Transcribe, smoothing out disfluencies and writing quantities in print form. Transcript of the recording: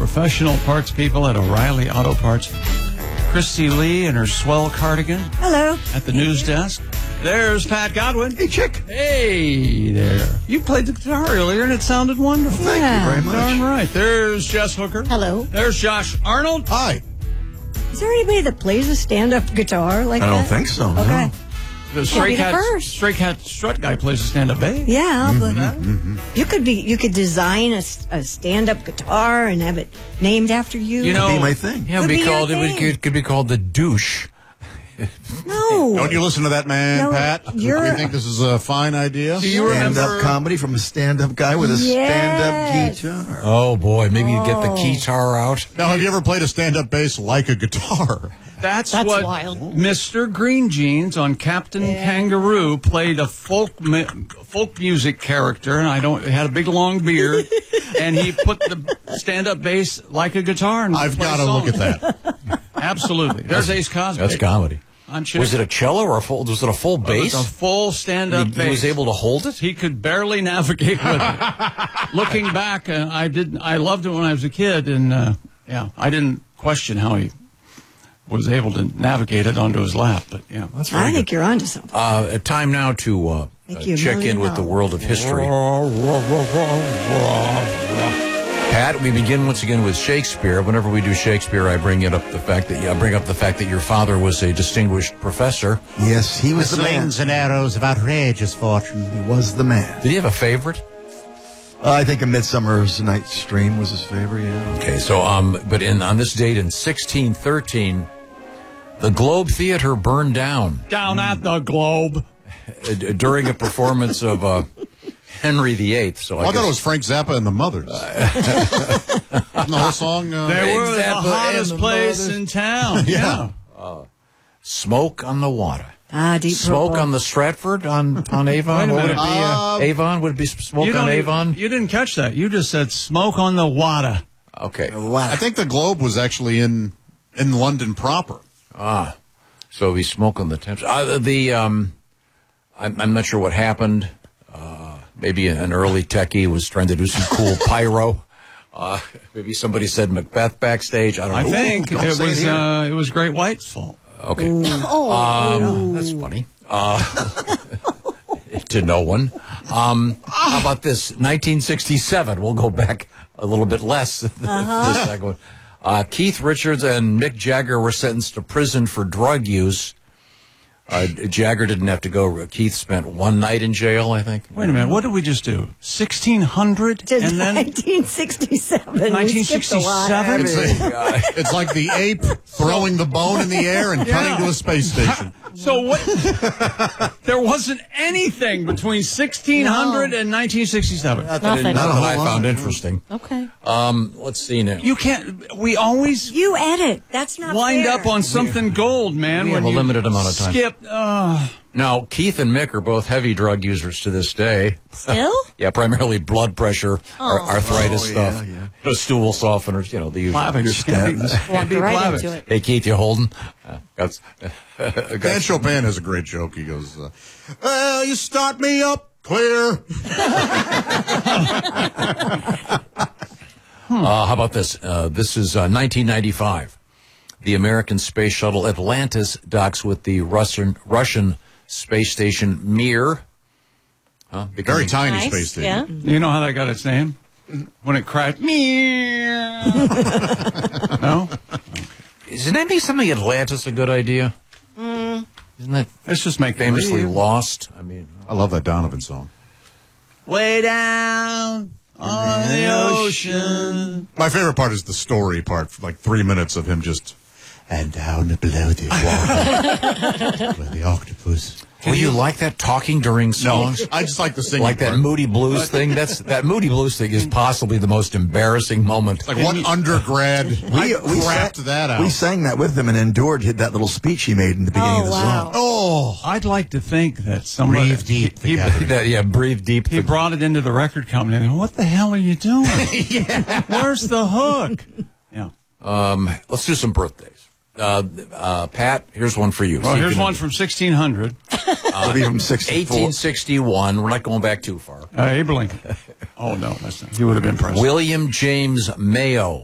professional parts people at O'Reilly Auto Parts. Christy Lee and her swell cardigan. Hello. At the news desk. There's Pat Godwin. Hey, Chick. Hey there. You played the guitar earlier and it sounded wonderful. Thank you very much. Darn right. There's Jess Hooker. Hello. There's Josh Arnold. Hi. Is there anybody that plays a stand-up guitar like that? I don't think so. no. Okay. The be the first. Stray Cat Strut guy plays a stand-up bass. Yeah, but you could design a stand-up guitar and have it named after you. You know, Be my thing. Yeah, Could be your thing. it could be called the douche. No. Don't you listen to that man, No, Pat? Do you think this is a fine idea? Do you remember? Stand-up comedy from a stand-up guy with a Yes. stand-up guitar. Oh boy, maybe you get the guitar out. Now, have you ever played a stand-up bass like a guitar? That's That's what wild. Mr. Green Jeans on Captain Kangaroo played a folk music character, and had a big long beard, and he put the stand-up bass like a guitar. And I've play got to look songs. at that. Absolutely. There's Ace Cosby. That's comedy. On Chick. Was it a cello or was it a full It was bass? a full stand-up bass. He was able to hold it? He could barely navigate with it. Looking back, I loved it when I was a kid, and I didn't question how he was able to navigate it onto his lap. But yeah, That's I think you're onto something. time now to Thank you, check in $1 with the million. world of history. Pat, we begin once again with Shakespeare. Whenever we do Shakespeare, I bring up the fact that your father was a distinguished professor. Yes, he was the man. and arrows of outrageous fortune. He was the man. Did he have a favorite? I think A Midsummer's Night's Dream was his favorite, yeah. Okay, so but on this date in 1613, the Globe Theater burned down down at the Globe. during a performance of Henry VIII. So I thought it was Frank Zappa and the Mothers. Isn't the whole song? They Frank were the Zappa hottest and the place Mothers. in town. Yeah. Smoke on the Water. Deep Smoke Purple. on the Stratford on Avon. Wait a What would it minute. be? Avon? Would it be Smoke on Avon? You didn't catch that. You just said smoke on the water. Okay. I think the Globe was actually in London proper. So we smoke on the Thames. I'm not sure what happened. Maybe an early techie was trying to do some cool pyro. Maybe somebody said Macbeth backstage. I don't know. I think don't say it here. it was Great White's fault. Okay. That's funny. To no one. How about this? 1967. We'll go back a little bit less. This second one. Keith Richards and Mick Jagger were sentenced to prison for drug use. Jagger didn't have to go. Keith spent one night in jail, I think. Wait a minute. What did we just do? 1600 To and then 1967. We skipped a lot. 1967. It's like the ape throwing the bone in the air and cutting to a space station. So what? There wasn't anything between 1600 and 1967. Nothing. Not that I whole found lot. interesting. Okay. Let's see now. You can't. We always You edit. That's not wind fair. up on something gold, man. we when have a you limited amount of time. Skip. Now, Keith and Mick are both heavy drug users to this day. Still? Yeah, primarily blood pressure, arthritis Oh, stuff, yeah. Stool softeners, the usual. Plavix. Walked right into it. Hey, Keith, you holding? Dan Chopin has a great joke. He goes, well, you start me up clear. How about this? This is 1995. The American space shuttle Atlantis docks with the Russian space station Mir. Very tiny Nice, space station. You know how that got its name? When it crashed. No? Isn't that something Atlantis a good idea? Isn't that Let's just make famously believe. lost? I mean, I love that Donovan song. Way down on the ocean. My favorite part is the story part, like 3 minutes of him just, and down below the water, where the octopus. well, you like that talking during No, songs? I just like the singing Like that part. Moody Blues thing? That Moody Blues thing is possibly the most embarrassing moment. Like what undergrad We crapped that out. We sang that with him and endured that little speech he made in the beginning of the song. Oh, I'd like to think that somebody breathe deep together. Breathe deep. He brought it into the record company. And, what the hell are you doing? Where's the hook? Yeah. Let's do some birthdays. Pat, here's one for you. Well, See if here's you one know. from 1600. It'll be from 64. 1861. We're not going back too far. Abe Lincoln. Oh, no, that's not. He would have been president. William James Mayo